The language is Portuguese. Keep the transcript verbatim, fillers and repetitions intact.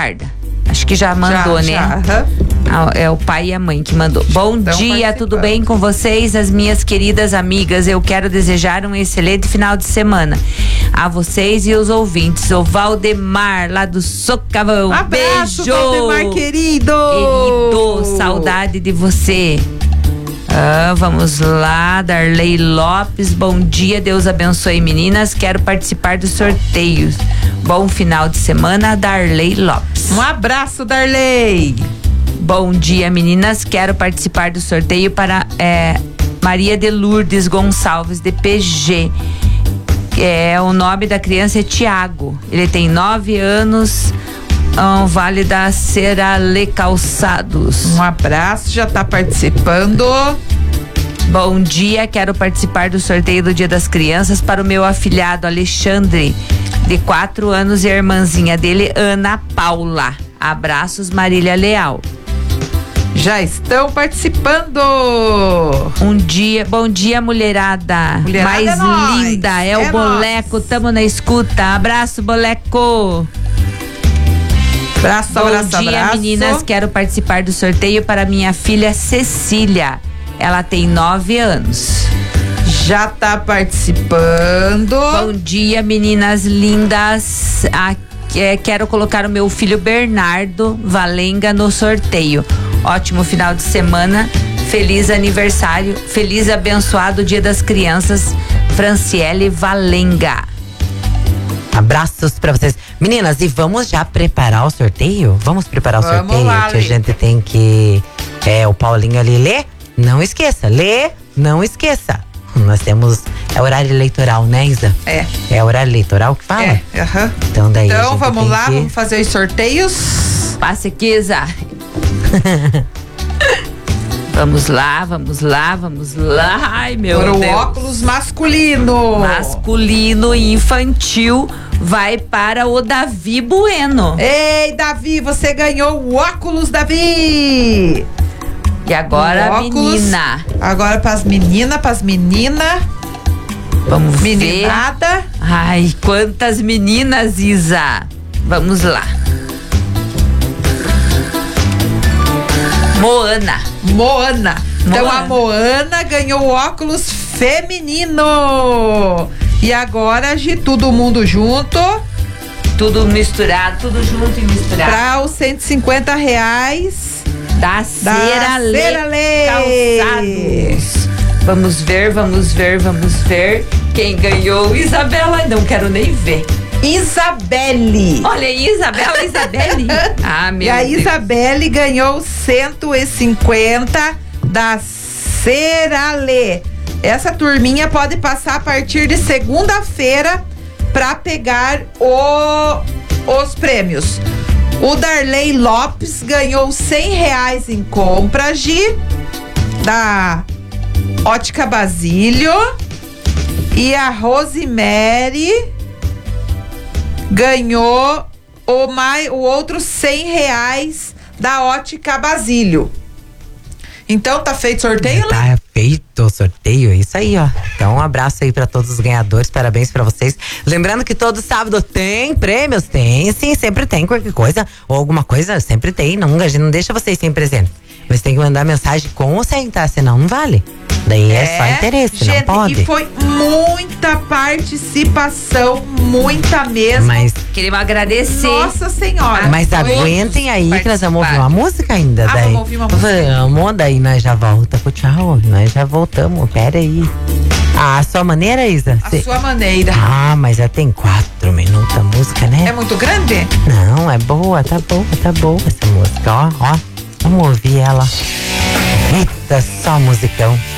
Eduarda. Acho que já mandou, já, né? Já, uhum. É o pai e a mãe que mandou. Bom então, dia, tudo bem com vocês, as minhas queridas amigas? Eu quero desejar um excelente final de semana a vocês e os ouvintes. O Valdemar, lá do Socavão. Abraço, beijo! Valdemar, querido! Querido, saudade de você. Ah, vamos lá, Darley Lopes, bom dia, Deus abençoe meninas, quero participar dos sorteios. Bom final de semana, Darley Lopes. Um abraço, Darley. Bom dia, meninas, quero participar do sorteio para é, Maria de Lourdes Gonçalves, de P G. É, o nome da criança é Tiago, ele tem nove anos. Um Vale da Serale Calçados. Um abraço, já tá participando. Bom dia, quero participar do sorteio do Dia das Crianças para o meu afilhado Alexandre, de quatro anos, e a irmãzinha dele, Ana Paula. Abraços, Marília Leal. Já estão participando. Um dia, bom dia, mulherada. mulherada mais é linda, é, é o Boleco, nós. Tamo na escuta. Abraço, Boleco. Abraço, Bom abraço, dia, abraço. meninas. Quero participar do sorteio para minha filha Cecília. Ela tem nove anos. Já tá participando. Bom dia, meninas lindas. Ah, é, quero colocar o meu filho Bernardo Valenga no sorteio. Ótimo final de semana. Feliz aniversário. Feliz e abençoado Dia das Crianças. Franciele Valenga. Abraços pra vocês. Meninas, e vamos já preparar o sorteio? Vamos preparar o vamos sorteio? Lá, que a gente tem que... É, o Paulinho ali lê. Não esqueça, lê, não esqueça. Nós temos... É horário eleitoral, né, Isa? É. É horário eleitoral que fala? É, aham. Uhum. Então daí Então vamos lá, que... vamos fazer os sorteios. Passe aqui, Isa. Vamos lá, vamos lá, vamos lá. Ai, meu Por Deus. o óculos masculino. Masculino e infantil vai para o Davi Bueno. Ei, Davi, você ganhou o óculos, Davi. E agora a menina. Agora pras meninas, pras meninas. Vamos Meninada. ver. Ai, quantas meninas, Isa. Vamos lá. Moana. Moana. Então Moana. a Moana ganhou o óculos feminino. E agora de todo mundo junto. Tudo misturado, tudo junto e misturado. Para os cento e cinquenta reais da Serale Calçados. Vamos ver, vamos ver, vamos ver. Quem ganhou? Isabela. Não quero nem ver. Isabelle. Olha aí, Isabela, Isabelle. Ah, meu E a Deus. Isabelle ganhou cento e cinquenta da Serale. Essa turminha pode passar a partir de segunda-feira para pegar o, os prêmios. O Darley Lopes ganhou cem reais em compras de da Ótica Basílio. E a Rosemary ganhou o, mais, o outro cem reais da Ótica Basílio. Então tá feito sorteio, Tá né? feito o sorteio, isso aí, ó. Então um abraço aí pra todos os ganhadores, parabéns pra vocês. Lembrando que todo sábado tem prêmios, tem sim, sempre tem qualquer coisa ou alguma coisa, sempre tem, não, a gente não deixa vocês sem presente. Mas tem que mandar mensagem com ou sem, tá? Senão não vale. Daí é, é só interesse, gente, não pode. E foi muita participação, muita mesmo. Mas queremos agradecer. Nossa Senhora. Mas aguentem aí que nós vamos ouvir uma música ainda. Ah, daí. vamos ouvir uma música. Vamos, daí nós já volta com tchau. Nós já voltamos, pera aí. Ah, a sua maneira, Isa? A Cê... sua maneira. Ah, mas já tem quatro minutos a música, né? É muito grande? Não, é boa, tá boa, tá boa essa música, ó, ó. Vamos ouvir ela. Eita, só musicão.